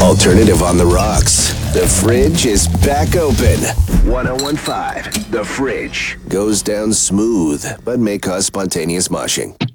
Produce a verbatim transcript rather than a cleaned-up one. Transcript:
Alternative on the rocks. The fridge is back open. one oh one point five. The Fridge goes down smooth, but may cause spontaneous moshing.